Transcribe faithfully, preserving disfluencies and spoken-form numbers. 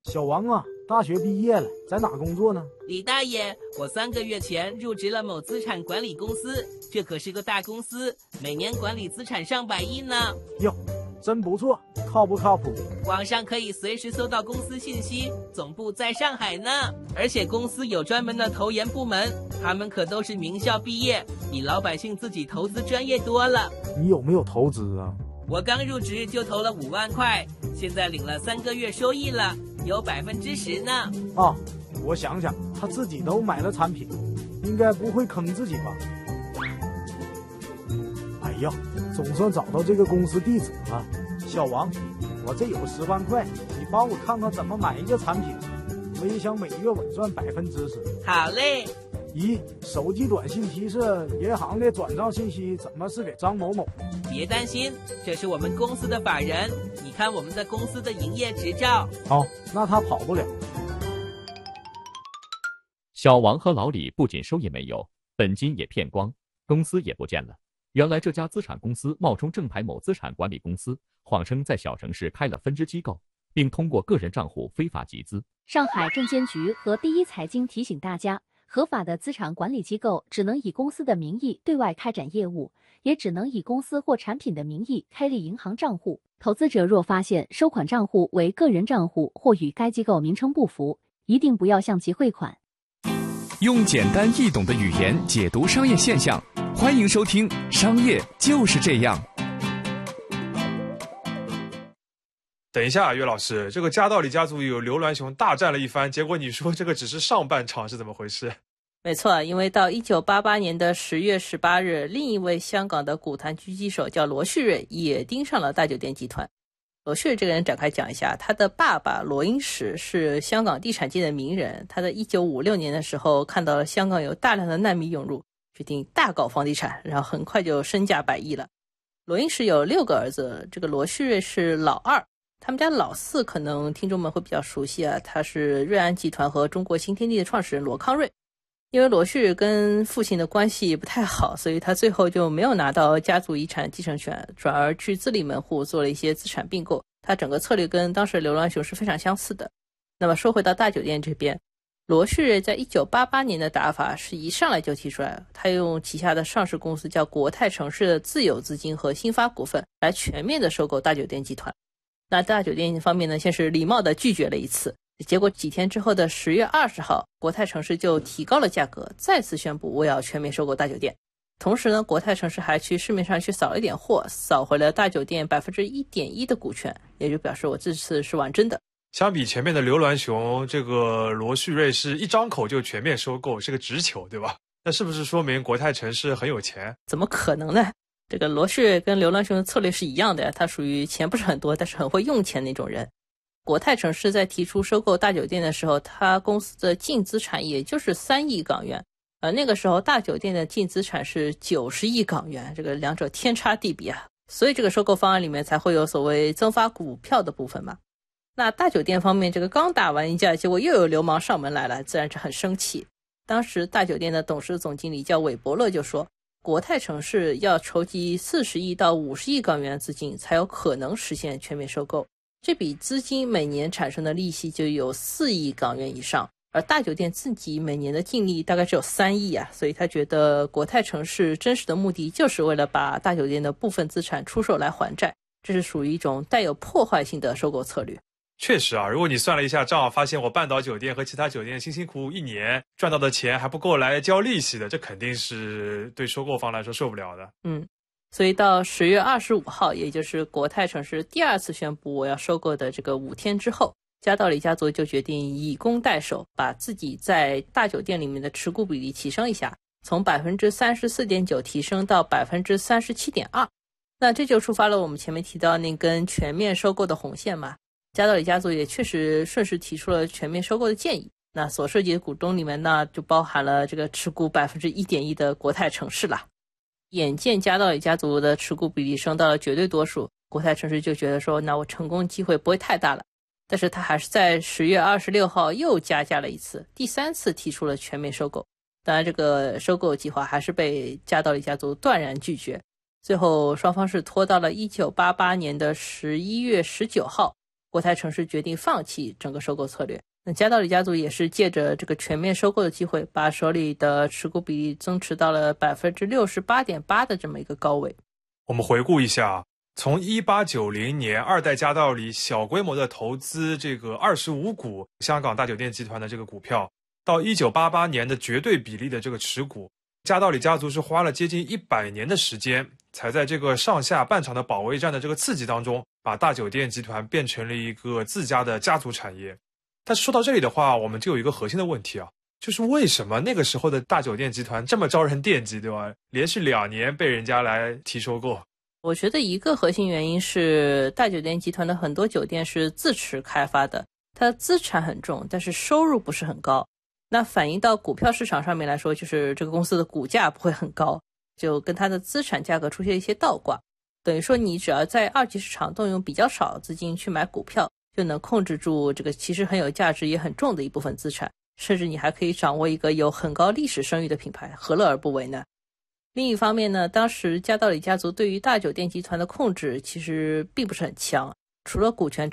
小王啊，大学毕业了，在哪工作呢？ 李大爷，我三个月前入职了某资产管理公司，这可是个大公司，每年管理资产上百亿呢。 哟，真不错，靠不靠谱？ 网上可以随时搜到公司信息，总部在上海呢。而且公司有专门的投研部门，他们可都是名校毕业，比老百姓自己投资专业多了。 你有没有投资啊？ 我刚入职就投了五万块，现在领了三个月收益了，有百分之十呢。 啊，我想想，他自己都买了产品，应该不会坑自己吧？哎呀，总算找到这个公司地址了。小王，我这有十万块，你帮我看看怎么买一个产品，我也想每月稳赚百分之十。 好嘞。 咦，手机短信提示银行的转账信息怎么是给张某某？ 别担心，这是我们公司的法人，你看我们的公司的营业执照。 好，那他跑不了。 小王和老李不仅收益没有，本金也骗光，公司也不见了。原来这家资产公司冒充正牌某资产管理公司，谎称在小城市开了分支机构，并通过个人账户非法集资。 上海证监局和第一财经提醒大家，合法的资产管理机构只能以公司的名义对外开展业务，也只能以公司或产品的名义开立银行账户。投资者若发现收款账户为个人账户或与该机构名称不符，一定不要向其汇款。 用简单易懂的语言解读商业现象，欢迎收听《商业就是这样》。 等一下，岳老师，这个加道理家族有刘銮雄大战了一番，结果你说这个只是上半场，是怎么回事？ 没错，因为到一九八八年的十月十八日，另一位香港的股坛狙击手叫罗旭瑞也盯上了大酒店集团。罗旭瑞这个人展开讲一下，他的爸爸罗英石是香港地产界的名人，他在一九五六年的时候看到了香港有大量的难民涌入，决定大搞房地产，然后很快就身价百亿了。罗英石有六个儿子，这个罗旭瑞是老二，他们家老四可能听众们会比较熟悉啊，他是瑞安集团和中国新天地的创始人罗康瑞。因为罗旭跟父亲的关系不太好，所以他最后就没有拿到家族遗产继承权，转而去自立门户做了一些资产并购。他整个策略跟当时刘銮雄是非常相似的。那么说回到大酒店这边，罗旭在一九八八年的打法是一上来就提出来，他用旗下的上市公司叫国泰城市的自有资金和新发股份来全面的收购大酒店集团。那大酒店方面呢，先是礼貌的拒绝了一次，结果几天之后的十月二十号，国泰城市就提高了价格，再次宣布我要全面收购大酒店。同时呢，国泰城市还去市面上去扫了一点货，扫回了大酒店 百分之一点一 的股权，也就表示我这次是玩真的。 相比前面的刘銮雄，这个罗旭瑞是一张口就全面收购，是个直球，对吧？那是不是说明国泰城市很有钱？ 怎么可能呢？这个罗旭瑞跟刘銮雄的策略是一样的，他属于钱不是很多，但是很会用钱那种人。国泰城市在提出收购大酒店的时候，他公司的净资产也就是三亿港元，而那个时候大酒店的净资产是九十亿港元，这个两者天差地别啊，所以这个收购方案里面才会有所谓增发股票的部分嘛。那大酒店方面，这个刚打完一架，结果又有流氓上门来了，自然是很生气。当时大酒店的董事总经理叫韦伯乐就说，国泰城市要筹集四十亿到五十亿港元资金才有可能实现全面收购，这笔资金每年产生的利息就有四亿港元以上，而大酒店自己每年的净利大概只有三亿啊，所以他觉得国泰城市真实的目的就是为了把大酒店的部分资产出售来还债，这是属于一种带有破坏性的收购策略。 确实啊，如果你算了一下账，发现我半岛酒店和其他酒店辛辛苦苦一年赚到的钱还不够来交利息的，这肯定是对收购方来说受不了的。 嗯，所以到十月二十五号，也就是国泰城市第二次宣布我要收购的这个五天之后，加道理家族就决定以攻代守，把自己在大酒店里面的持股比例提升一下，从 百分之三十四点九 提升到 百分之三十七点二。 那这就触发了我们前面提到那根全面收购的红线嘛。加道理家族也确实顺势提出了全面收购的建议，那所涉及的股东里面呢，就包含了这个持股 百分之一点一 的国泰城市了。眼见加道理家族的持股比例升到了绝对多数，国泰城市就觉得说，那我成功机会不会太大了，但是他还是在十月二十六号又加价了一次，第三次提出了全面收购。当然这个收购计划还是被加道理家族断然拒绝，最后双方是拖到了一九八八年的十一月十九号， 国泰城市决定放弃整个收购策略。那加道理家族也是借着这个全面收购的机会，把手里的持股比例增持到了 百分之六十八点八 的这么一个高位。 我们回顾一下，从一八九零年二代加道理小规模的投资这个二十五股香港大酒店集团的这个股票，到一九八八年的绝对比例的这个持股，加道理家族是花了接近一百年的时间，才在这个上下半场的保卫战的这个刺激当中，把大酒店集团变成了一个自家的家族产业。但是说到这里的话，我们就有一个核心的问题啊，就是为什么那个时候的大酒店集团这么招人惦记，对吧？连续两年被人家来提收购。 我觉得一个核心原因是大酒店集团的很多酒店是自持开发的，它的资产很重，但是收入不是很高。那反映到股票市场上面来说，就是这个公司的股价不会很高，就跟它的资产价格出现一些倒挂。等于说你只要在二级市场动用比较少资金去买股票，就能控制住这个其实很有价值也很重的一部分资产，甚至你还可以掌握一个有很高历史声誉的品牌，何乐而不为呢？另一方面呢，当时加道理家族对于大酒店集团的控制其实并不是很强，除了股权